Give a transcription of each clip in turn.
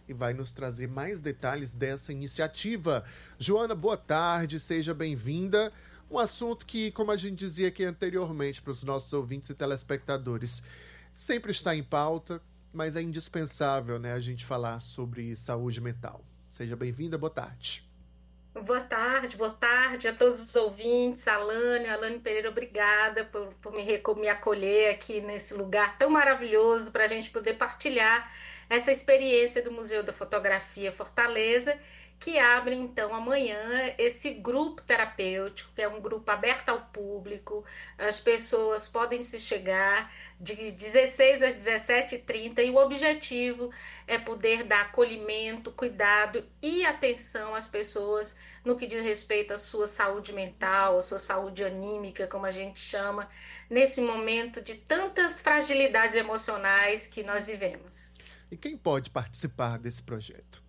e vai nos trazer mais detalhes dessa iniciativa. Joana, boa tarde, seja bem-vinda. Um assunto que, como a gente dizia aqui anteriormente para os nossos ouvintes e telespectadores, sempre está em pauta, mas é indispensável, né, a gente falar sobre saúde mental. Seja bem-vinda, boa tarde. Boa tarde a todos os ouvintes. Alane Pereira, obrigada por me acolher aqui nesse lugar tão maravilhoso para a gente poder partilhar essa experiência do Museu da Fotografia Fortaleza, que abre então amanhã esse grupo terapêutico, que é um grupo aberto ao público. As pessoas podem se chegar de 16 às 17h30 e o objetivo é poder dar acolhimento, cuidado e atenção às pessoas no que diz respeito à sua saúde mental, à sua saúde anímica, como a gente chama, nesse momento de tantas fragilidades emocionais que nós vivemos. E quem pode participar desse projeto?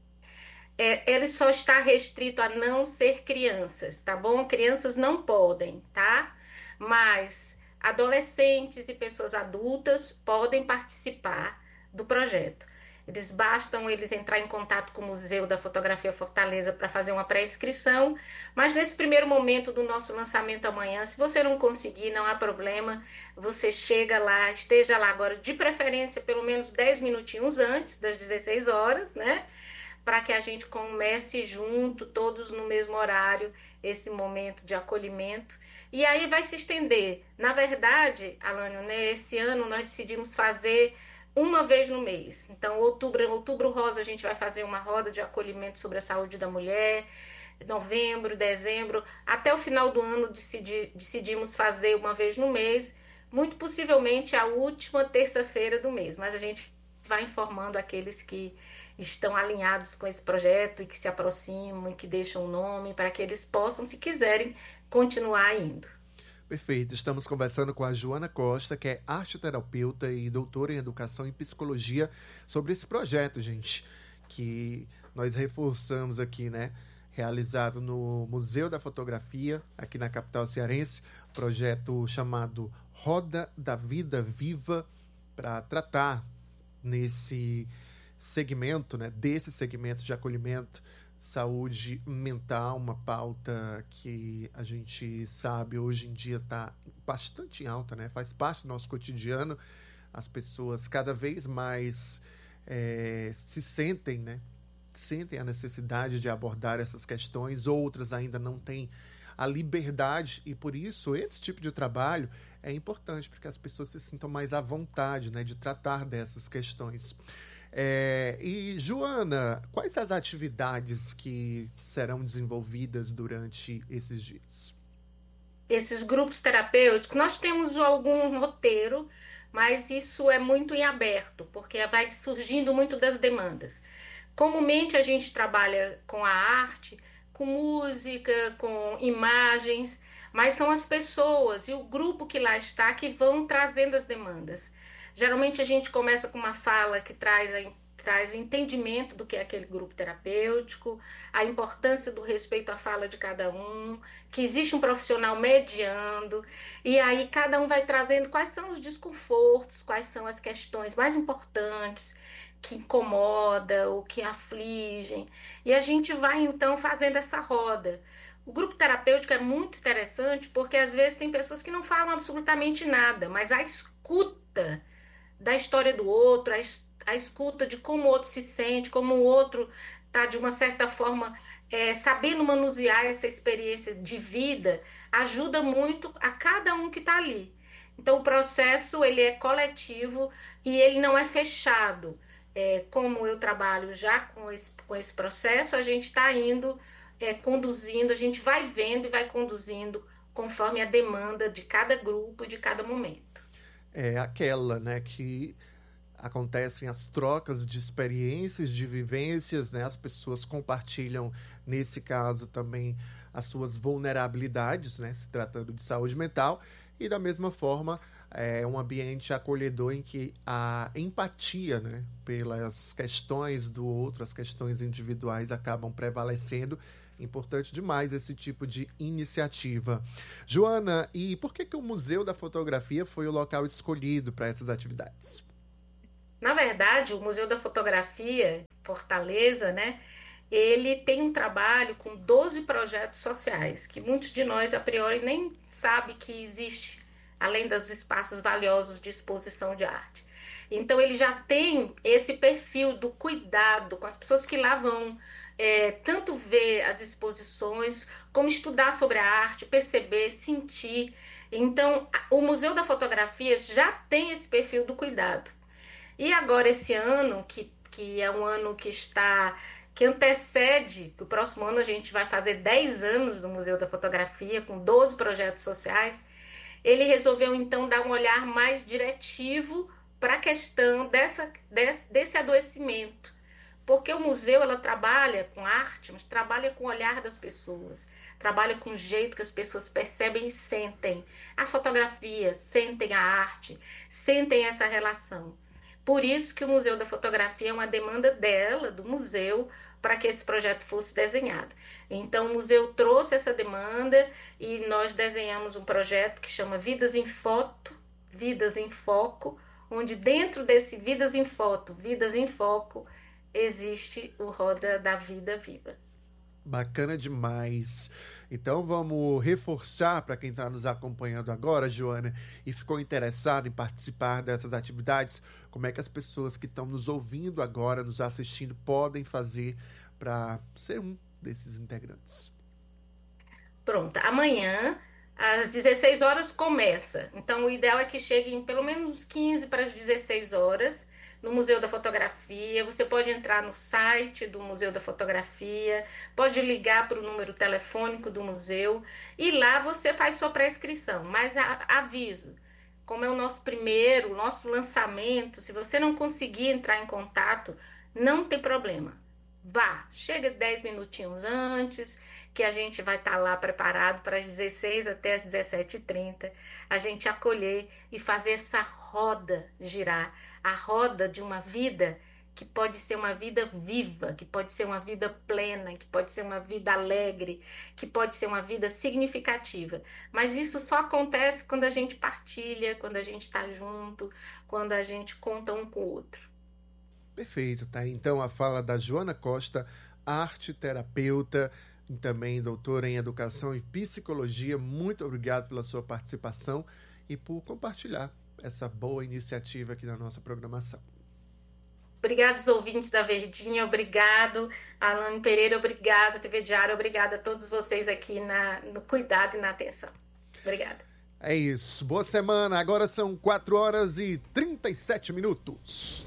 Ele só está restrito a não ser crianças, tá bom? Crianças não podem, tá? Mas adolescentes e pessoas adultas podem participar do projeto. Bastam eles entrar em contato com o Museu da Fotografia Fortaleza para fazer uma pré-inscrição, mas nesse primeiro momento do nosso lançamento amanhã, se você não conseguir, não há problema, você chega lá, esteja lá agora, de preferência pelo menos 10 minutinhos antes das 16 horas, né? Para que a gente comece junto, todos no mesmo horário, esse momento de acolhimento. E aí vai se estender. Na verdade, Alane, né, esse ano nós decidimos fazer uma vez no mês. Então, outubro rosa, a gente vai fazer uma roda de acolhimento sobre a saúde da mulher. Novembro, dezembro, até o final do ano decidimos fazer uma vez no mês. Muito possivelmente a última terça-feira do mês. Mas a gente vai informando aqueles que estão alinhados com esse projeto e que se aproximam e que deixam o nome para que eles possam, se quiserem, continuar indo. Perfeito. Estamos conversando com a Joana Costa, que é arteterapeuta e doutora em Educação e Psicologia, sobre esse projeto, gente, que nós reforçamos aqui, né? Realizado no Museu da Fotografia, aqui na capital cearense, projeto chamado Roda da Vida Viva, para tratar nesse segmento, né, desse segmento de acolhimento, saúde mental, uma pauta que a gente sabe hoje em dia está bastante em alta, né, faz parte do nosso cotidiano. As pessoas cada vez mais se sentem, né, sentem a necessidade de abordar essas questões, outras ainda não têm a liberdade, e por isso esse tipo de trabalho é importante, porque as pessoas se sintam mais à vontade, né, de tratar dessas questões. E, Joana, quais as atividades que serão desenvolvidas durante esses dias? Esses grupos terapêuticos, nós temos algum roteiro, mas isso é muito em aberto, porque vai surgindo muito das demandas. Comumente a gente trabalha com a arte, com música, com imagens, mas são as pessoas e o grupo que lá está que vão trazendo as demandas. Geralmente a gente começa com uma fala que traz o entendimento do que é aquele grupo terapêutico, a importância do respeito à fala de cada um, que existe um profissional mediando, e aí cada um vai trazendo quais são os desconfortos, quais são as questões mais importantes, que incomoda, ou que afligem, e a gente vai então fazendo essa roda. O grupo terapêutico é muito interessante porque às vezes tem pessoas que não falam absolutamente nada, mas a escuta da história do outro, a escuta de como o outro se sente, como o outro está, de uma certa forma, sabendo manusear essa experiência de vida, ajuda muito a cada um que está ali. Então, o processo ele é coletivo e ele não é fechado. Como eu trabalho já com esse processo, a gente está indo conduzindo, a gente vai vendo e vai conduzindo conforme a demanda de cada grupo e de cada momento. É aquela, né, que acontecem as trocas de experiências, de vivências, né, as pessoas compartilham, nesse caso também, as suas vulnerabilidades, né, se tratando de saúde mental, e da mesma forma é um ambiente acolhedor em que a empatia, né, pelas questões do outro, as questões individuais acabam prevalecendo. Importante demais esse tipo de iniciativa. Joana, e por que o Museu da Fotografia foi o local escolhido para essas atividades? Na verdade, o Museu da Fotografia Fortaleza, né? Ele tem um trabalho com 12 projetos sociais, que muitos de nós, a priori, nem sabe que existe, além dos espaços valiosos de exposição de arte. Então, ele já tem esse perfil do cuidado com as pessoas que lá vão, tanto ver as exposições, como estudar sobre a arte, perceber, sentir. Então, o Museu da Fotografia já tem esse perfil do cuidado. E agora, esse ano, que é um ano que antecede, que o próximo ano a gente vai fazer 10 anos do Museu da Fotografia, com 12 projetos sociais, ele resolveu então dar um olhar mais diretivo para a questão desse adoecimento. Porque o museu, ela trabalha com arte, mas trabalha com o olhar das pessoas, trabalha com o jeito que as pessoas percebem e sentem a fotografia, sentem a arte, sentem essa relação. Por isso que o Museu da Fotografia é uma demanda dela, do museu, para que esse projeto fosse desenhado. Então, o museu trouxe essa demanda e nós desenhamos um projeto que chama Vidas em Foto, Vidas em Foco, onde dentro desse Vidas em Foto, Vidas em Foco, existe o Roda da Vida Viva. Bacana demais. Então vamos reforçar para quem está nos acompanhando agora, Joana, e ficou interessado em participar dessas atividades, como é que as pessoas que estão nos ouvindo agora, nos assistindo, podem fazer para ser um desses integrantes. Pronto, amanhã às 16 horas começa. Então o ideal é que cheguem pelo menos 15 para as 16 horas no Museu da Fotografia. Você pode entrar no site do Museu da Fotografia, pode ligar para o número telefônico do museu e lá você faz sua pré-inscrição. Mas aviso, como é o nosso lançamento, se você não conseguir entrar em contato, não tem problema. Vá, chega 10 minutinhos antes, que a gente vai estar lá preparado para as 16 até as 17h30, a gente acolher e fazer essa roda girar, a roda de uma vida que pode ser uma vida viva, que pode ser uma vida plena, que pode ser uma vida alegre, que pode ser uma vida significativa. Mas isso só acontece quando a gente partilha, quando a gente está junto, quando a gente conta um com o outro. Perfeito, tá aí então a fala da Joana Costa, arte terapeuta e também doutora em Educação e Psicologia. Muito obrigado pela sua participação e por compartilhar essa boa iniciativa aqui na nossa programação. Obrigado, os ouvintes da Verdinha, obrigado, Alane Pereira, obrigado, TV Diário, obrigado a todos vocês aqui no cuidado e na atenção. Obrigada. É isso, boa semana, agora são 4h37.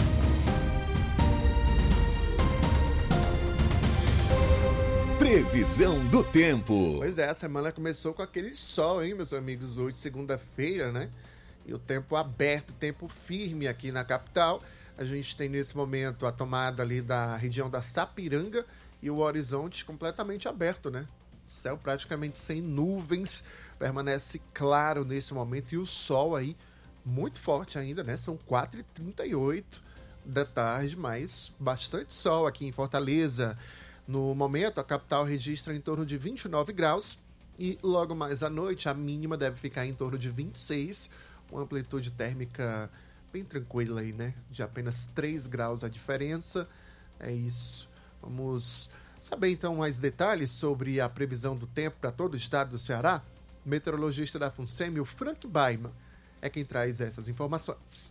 Previsão do tempo. Pois é, a semana começou com aquele sol, hein, meus amigos? Hoje, segunda-feira, né? E o tempo aberto, tempo firme aqui na capital. A gente tem nesse momento a tomada ali da região da Sapiranga e o horizonte completamente aberto, né? Céu praticamente sem nuvens, permanece claro nesse momento e o sol aí muito forte ainda, né? São 4h38 da tarde, mas bastante sol aqui em Fortaleza. No momento, a capital registra em torno de 29 graus e logo mais à noite a mínima deve ficar em torno de 26, uma amplitude térmica bem tranquila aí, né? De apenas 3 graus a diferença. É isso. Vamos saber então mais detalhes sobre a previsão do tempo para todo o estado do Ceará? O meteorologista da FUNSEMI, o Frank Baiman, é quem traz essas informações.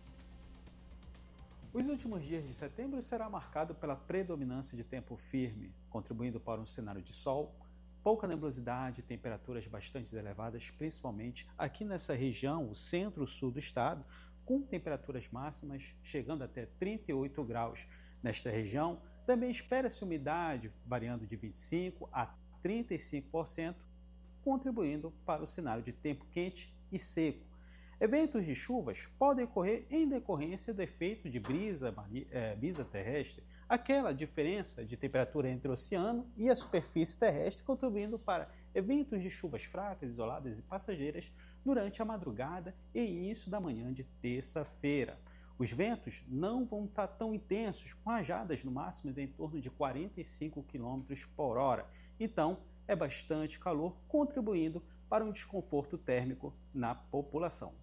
Os últimos dias de setembro será marcado pela predominância de tempo firme, contribuindo para um cenário de sol, pouca nebulosidade e temperaturas bastante elevadas, principalmente aqui nessa região, o centro-sul do estado, com temperaturas máximas chegando até 38 graus. Nesta região, também espera-se umidade variando de 25% a 35%, contribuindo para o cenário de tempo quente e seco. Eventos de chuvas podem ocorrer em decorrência do efeito de brisa terrestre, aquela diferença de temperatura entre o oceano e a superfície terrestre, contribuindo para eventos de chuvas fracas, isoladas e passageiras durante a madrugada e início da manhã de terça-feira. Os ventos não vão estar tão intensos, com rajadas no máximo em torno de 45 km por hora. Então, é bastante calor, contribuindo para um desconforto térmico na população.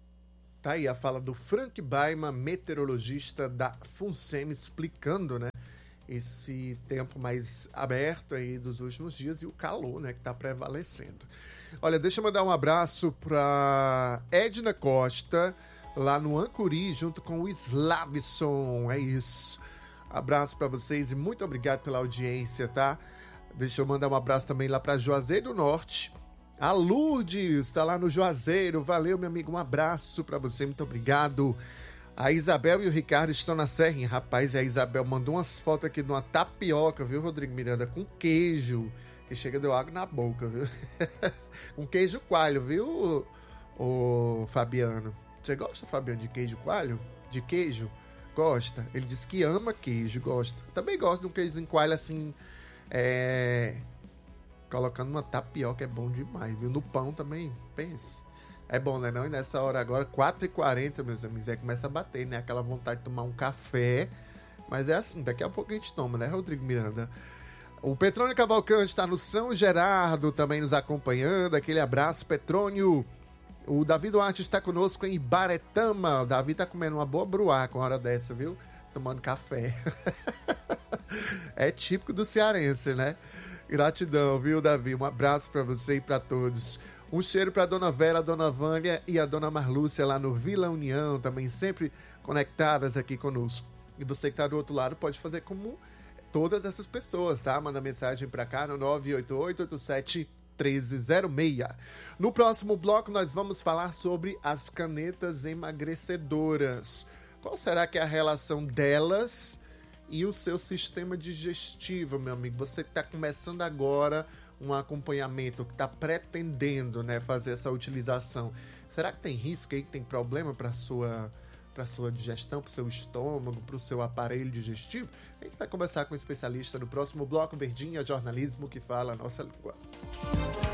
Tá aí a fala do Frank Baiman, meteorologista da FUNSEMI, explicando, né, esse tempo mais aberto aí dos últimos dias e o calor, né, que está prevalecendo. Olha, deixa eu mandar um abraço para Edna Costa, lá no Ancuri, junto com o Slavson. É isso. Abraço para vocês e muito obrigado pela audiência, tá? Deixa eu mandar um abraço também lá para Juazeiro do Norte. A Lourdes está lá no Juazeiro. Valeu, meu amigo. Um abraço para você. Muito obrigado. A Isabel e o Ricardo estão na Serrinha. Rapaz, a Isabel mandou umas fotos aqui de uma tapioca, viu, Rodrigo Miranda? Com queijo. Que chega, deu água na boca, viu? Um queijo coalho, viu, o Fabiano? Você gosta, Fabiano, de queijo coalho? De queijo? Gosta? Ele disse que ama queijo, gosta. Também gosta de um queijo em coalho assim, colocando uma tapioca, é bom demais, viu? No pão também, pense. É bom, né não? E nessa hora agora, 4h40, meus amigos, aí começa a bater, né? Aquela vontade de tomar um café. Mas é assim, daqui a pouco a gente toma, né, Rodrigo Miranda? O Petrônio Cavalcante está no São Gerardo também nos acompanhando. Aquele abraço, Petrônio. O Davi Duarte está conosco em Ibaretama. O Davi está comendo uma boa bruá com a hora dessa, viu? Tomando café. É típico do cearense, né? Gratidão, viu, Davi? Um abraço para você e para todos. Um cheiro para a Dona Vera, a Dona Vânia e a Dona Marlúcia lá no Vila União, também sempre conectadas aqui conosco. E você que está do outro lado pode fazer como todas essas pessoas, tá? Manda mensagem para cá no 988-87-1306. No próximo bloco nós vamos falar sobre as canetas emagrecedoras. Qual será que é a relação delas e o seu sistema digestivo, meu amigo? Você que está começando agora um acompanhamento, que está pretendendo, né, fazer essa utilização. Será que tem risco aí, que tem problema para sua digestão, para o seu estômago, para o seu aparelho digestivo? A gente vai conversar com um especialista no próximo bloco. Verdinha Jornalismo, que fala a nossa língua.